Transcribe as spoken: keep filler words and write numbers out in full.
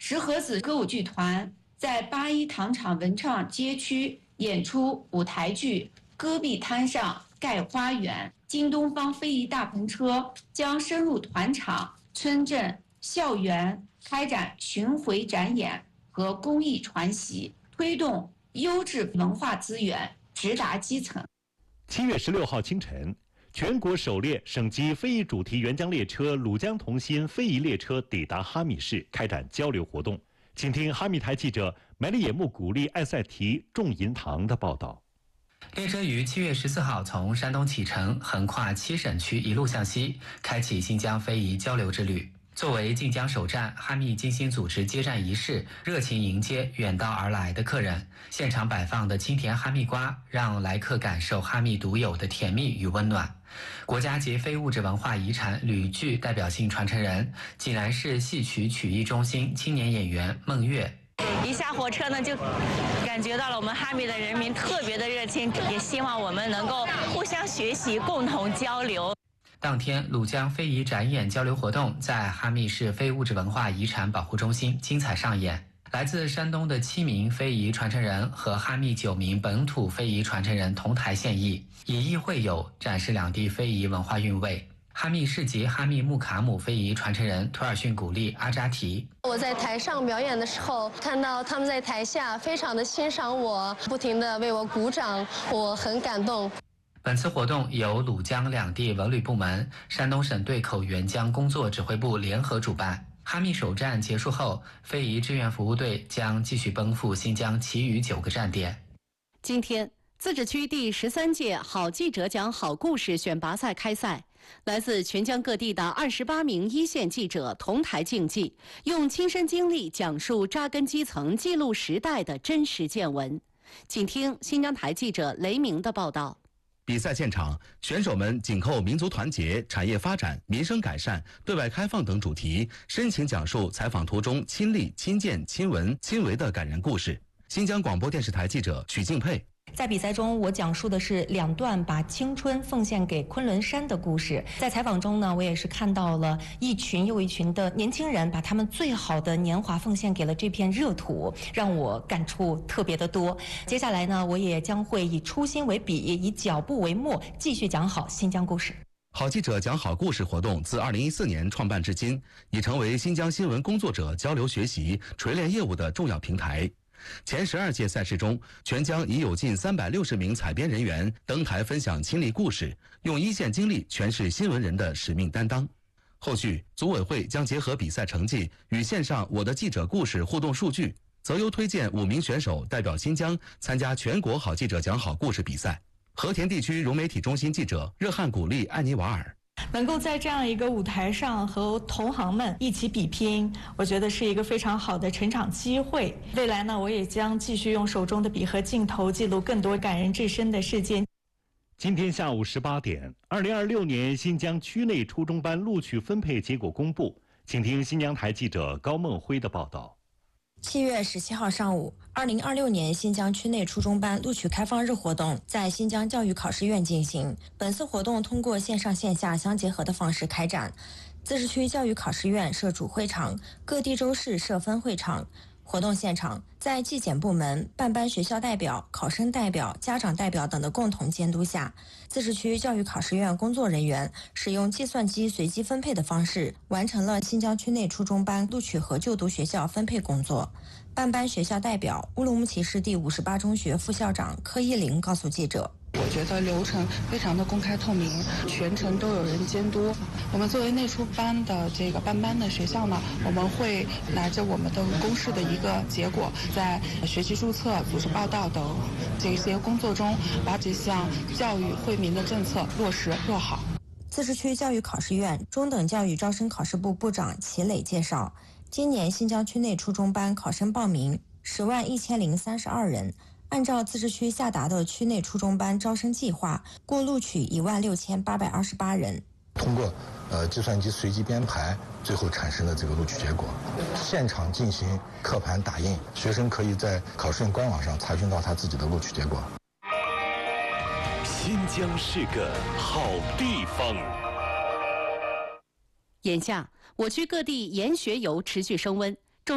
石河子歌舞剧团在八一糖厂文创街区演出舞台剧《戈壁滩上盖花园》。京东方非遗大篷车将深入团场、村镇、校园，开展巡回展演和公益传习，推动优质文化资源直达基层。 七月十六号清晨，全国首列省级非遗主题援疆列车鲁江同心非遗列车抵达哈密市，开展交流活动。请听哈密台记者梅里野木古力艾赛提众银堂的报道。 列车于七月十四号从山东启程，横跨七省区一路向西，开启新疆非遗交流之旅。作为晋江首站，哈密精心组织接站仪式，热情迎接远道而来的客人。现场摆放的清甜哈密瓜，让来客感受哈密独有的甜蜜与温暖。国家级非物质文化遗产吕剧代表性传承人，济南市戏曲曲艺中心青年演员孟月。 一下火车呢，就感觉到了我们哈密的人民特别的热情，也希望我们能够互相学习，共同交流。 当天，鲁江非遗展演交流活动在哈密市非物质文化遗产保护中心精彩上演。来自山东的七名非遗传承人和哈密九名本土非遗传承人同台献艺，以艺会友，展示两地非遗文化韵味。哈密市级哈密木卡姆非遗传承人图尔逊古力阿扎提。 我在台上表演的时候，看到他们在台下非常的欣赏我，不停的为我鼓掌，我很感动。 本次活动由鲁江两地文旅部门、山东省对口援疆工作指挥部联合主办。哈密首站结束后，非遗志愿服务队将继续奔赴新疆其余九个站点。 今天，自治区第十三届好记者讲好故事选拔赛开赛。来自全疆各地的二十八名一线记者同台竞技，用亲身经历讲述扎根基层、记录时代的真实见闻。请听新疆台记者雷鸣的报道。 比赛现场，选手们紧扣民族团结、产业发展、民生改善、对外开放等主题，深情讲述采访途中亲历、亲见、亲闻、亲为的感人故事。新疆广播电视台记者许敬佩。 在比赛中，我讲述的是两段把青春奉献给昆仑山的故事。在采访中呢，我也是看到了一群又一群的年轻人，把他们最好的年华奉献给了这片热土，让我感触特别的多。接下来呢，我也将会以初心为笔，以脚步为墨，继续讲好新疆故事。 好记者讲好故事活动自二零一四年创办至今，已成为新疆新闻工作者交流学习、锤炼业务的重要平台。前十二届赛事中，全疆已有近三百六十名采编人员登台分享亲历故事，用一线经历诠释新闻人的使命担当。后续，组委会将结合比赛成绩与线上我的记者故事互动数据，择优推荐五名选手代表新疆参加全国好记者讲好故事比赛。和田地区融媒体中心记者热汗古力艾尼瓦尔。 能够在这样一个舞台上和同行们一起比拼，我觉得是一个非常好的成长机会。未来呢，我也将继续用手中的笔和镜头记录更多感人至深的事件。 今天下午十八点，二零二六年新疆区内初中班录取分配结果公布，请听新疆台记者高梦辉的报道。 七月十七号上午，二零二六年新疆区内初中班录取开放日活动在新疆教育考试院进行。本次活动通过线上线下相结合的方式开展。自治区教育考试院设主会场，各地州市设分会场。活动现场，在纪检部门、办班学校代表、考生代表、家长代表等的共同监督下，自治区教育考试院工作人员使用计算机随机分配的方式，完成了新疆区内初中班录取和就读学校分配工作。办班学校代表乌鲁木齐市第五十八中学副校长柯一林告诉记者， 我觉得流程非常的公开透明，全程都有人监督。我们作为内初班的这个办班的学校呢，我们会拿着我们的公示的一个结果，在学习注册、组织报到等这些工作中，把这项教育惠民的政策落实落好。 自治区教育考试院中等教育招生考试部部长齐磊介绍，今年新疆区内初中班考生报名十万一千零三十二人。按照自治区下达的区内初中班招生计划，共录取一万六千八百二十八人。 通过呃计算机随机编排，最后产生的这个录取结果，现场进行刻盘打印，学生可以在考试院官网上查询到他自己的录取结果。 新疆是个好地方。 眼下，我区各地研学游持续升温。